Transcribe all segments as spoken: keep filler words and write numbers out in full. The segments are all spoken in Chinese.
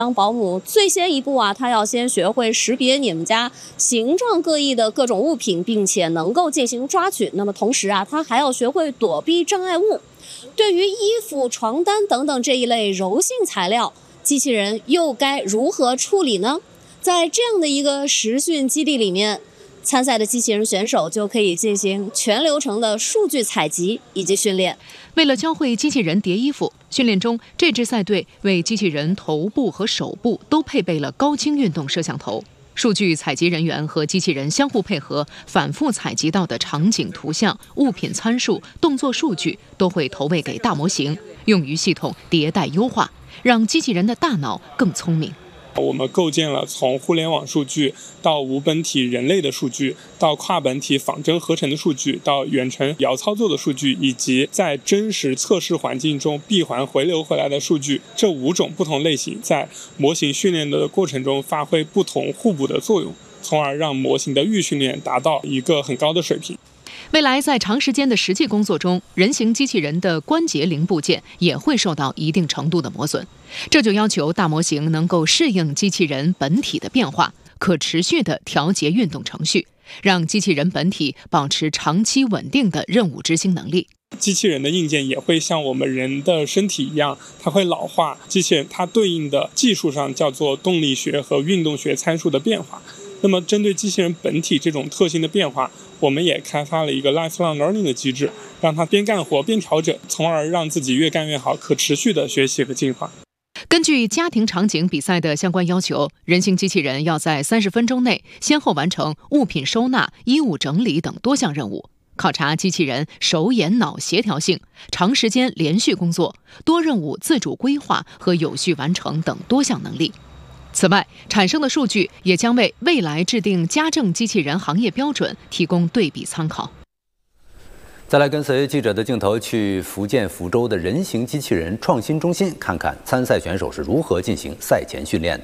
当保姆最先一步啊，他要先学会识别你们家形状各异的各种物品，并且能够进行抓取。那么同时啊，他还要学会躲避障碍物。对于衣服、床单等等这一类柔性材料，机器人又该如何处理呢？在这样的一个实训基地里面，参赛的机器人选手就可以进行全流程的数据采集以及训练。 为了教会机器人叠衣服，训练中这支赛队为机器人头部和手部都配备了高清运动摄像头。数据采集人员和机器人相互配合，反复采集到的场景图像、物品参数、动作数据都会投喂给大模型，用于系统迭代优化，让机器人的大脑更聪明。 我们构建了从互联网数据到无本体人类的数据，到跨本体仿真合成的数据，到远程遥操作的数据，以及在真实测试环境中闭环回流回来的数据，这五种不同类型在模型训练的过程中发挥不同互补的作用，从而让模型的预训练达到一个很高的水平。 未来在长时间的实际工作中，人形机器人的关节零部件也会受到一定程度的磨损，这就要求大模型能够适应机器人本体的变化，可持续地调节运动程序，让机器人本体保持长期稳定的任务执行能力。 机器人的硬件也会像我们人的身体一样，它会老化，机器人它对应的技术上叫做动力学和运动学参数的变化。那么针对机器人本体这种特性的变化，我们也开发了一个 lifelong learning 的机制，让它边干活边调整，从而让自己越干越好，可持续的学习和进化。 根据家庭场景比赛的相关要求，人形机器人要在三十分钟内先后完成物品收纳、衣物整理等多项任务，考察机器人手眼脑协调性、长时间连续工作、多任务自主规划和有序完成等多项能力。此外，产生的数据也将为未来制定家政机器人行业标准提供对比参考。 再来跟随记者的镜头去福建福州的人形机器人创新中心，看看参赛选手是如何进行赛前训练的。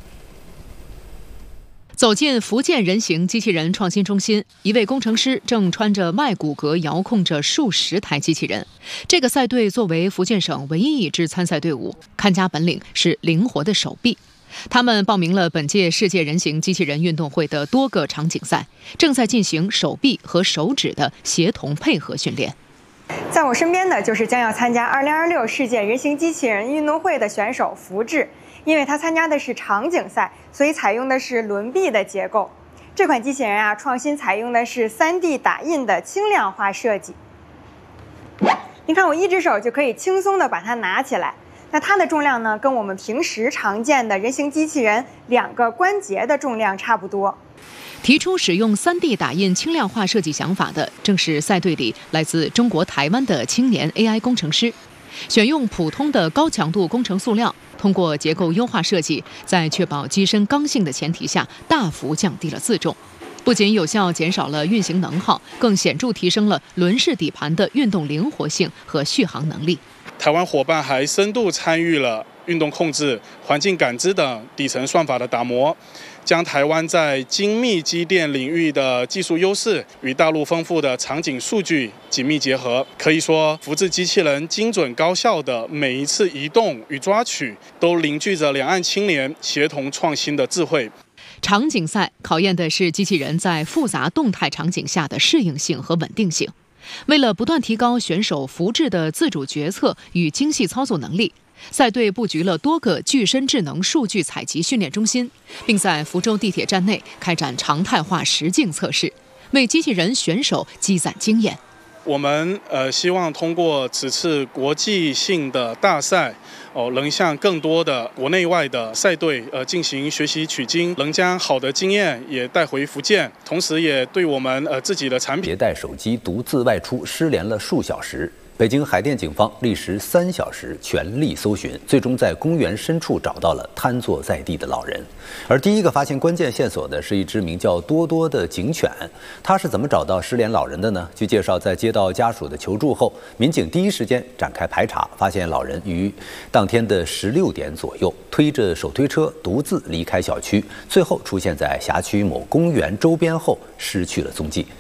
走进福建人形机器人创新中心，一位工程师正穿着麦骨骼遥控着数十台机器人。这个赛队作为福建省唯一一支参赛队伍，看家本领是灵活的手臂。他们报名了本届世界人形机器人运动会的多个场景赛，正在进行手臂和手指的协同配合训练。 在我身边的就是将要参加二零二六世界人形机器人运动会的选手福志，因为他参加的是场景赛，所以采用的是轮臂的结构。这款机器人啊，创新采用的是 三 D 打印的轻量化设计。你看，我一只手就可以轻松地把它拿起来。那它的重量呢，跟我们平时常见的人形机器人两个关节的重量差不多。 提出使用 三 D 打印轻量化设计想法的，正是赛队里来自中国台湾的青年 A I 工程师。选用普通的高强度工程塑料，通过结构优化设计，在确保机身刚性的前提下，大幅降低了自重。不仅有效减少了运行能耗，更显著提升了轮式底盘的运动灵活性和续航能力。 台湾伙伴还深度参与了运动控制、环境感知等底层算法的打磨，将台湾在精密机电领域的技术优势与大陆丰富的场景数据紧密结合。可以说，福智机器人精准高效的每一次移动与抓取，都凝聚着两岸青年协同创新的智慧。 场景赛考验的是机器人在复杂动态场景下的适应性和稳定性。为了不断提高选手福智的自主决策与精细操作能力，赛队布局了多个具身智能数据采集训练中心，并在福州地铁站内开展常态化实境测试，为机器人选手积攒经验。 我们呃希望通过此次国际性的大赛，哦，能向更多的国内外的赛队呃进行学习取经，能将好的经验也带回福建，同时也对我们呃自己的产品。 携带手机独自外出，失联了数小时。北京海淀警方历时三小时全力搜寻，最终在公园深处找到了瘫坐在地的老人。而第一个发现关键线索的是一只名叫多多的警犬，它是怎么找到失联老人的呢？据介绍，在接到家属的求助后，民警第一时间展开排查，发现老人于当天的十六点左右推着手推车独自离开小区，最后出现在辖区某公园周边后失去了踪迹。